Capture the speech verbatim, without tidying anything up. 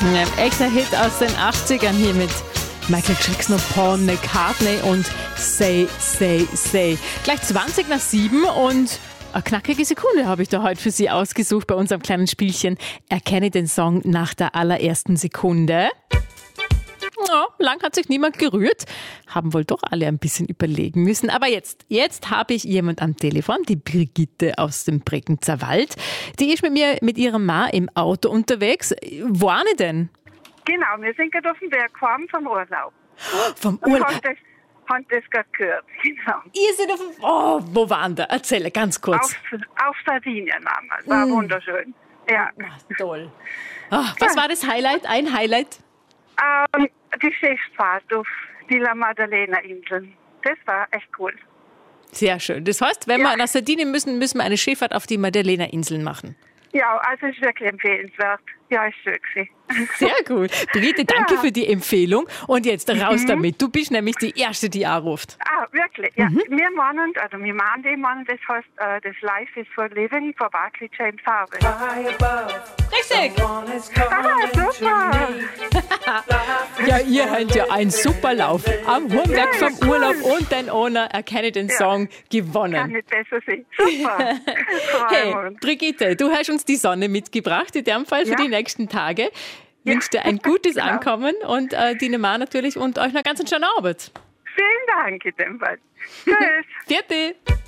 Ein echter Hit aus den achtzigern hier mit Michael Jackson und Paul McCartney und Say, Say, Say. Gleich zwanzig nach sieben und eine knackige Sekunde habe ich da heute für Sie ausgesucht bei unserem kleinen Spielchen. Erkenne den Song nach der allerersten Sekunde. Ja, lang hat sich niemand gerührt. Haben wohl doch alle ein bisschen überlegen müssen. Aber jetzt, jetzt habe ich jemand am Telefon, die Brigitte aus dem Bregenzer Wald. Die ist mit mir, mit ihrer Ma im Auto unterwegs. Wo waren die denn? Genau, wir sind gerade auf dem Berg gefahren vom Urlaub. Vom Und Urlaub? haben das, haben das gerade gehört, genau. Ihr seid auf dem... Oh, wo waren da? Erzähle ganz kurz. Auf, auf Sardinien waren wir. Es war Mm. wunderschön. Ja. Ach, toll. Ah, was war das Highlight? Ein Highlight? Ähm, die Schiffsfahrt auf die La Maddalena-Inseln. Das war echt cool. Sehr schön. Das heißt, wenn Ja. wir nach Sardinien müssen, müssen wir eine Schifffahrt auf die Maddalena-Inseln machen. Ja, also es ist wirklich empfehlenswert. Ja, ist schön gewesen. Sehr gut. Brigitte, danke Ja. für die Empfehlung. Und jetzt raus damit. Du bist nämlich die Erste, die anruft. Ah, wirklich? Ja. Wir meinen, also wir meinen die meinen, das heißt, äh, das Life is for Living von Barclay James Harvey. Richtig. Ah, super! Ja, ihr habt ja einen super Lauf. Am Humberg vom Urlaub und dein Owner Erkenne den Ja. Song Kann gewonnen. nicht besser sein. Super! Hey, Freuen wir uns. Brigitte, du hast uns die Sonne mitgebracht, in dem Fall für Ja. die nächsten Tage. Ich wünsche dir ein gutes Genau. Ankommen und äh, die Nema natürlich und euch noch ganz einen schönen Abend. Vielen Dank in dem Fall. Tschüss! Vierte.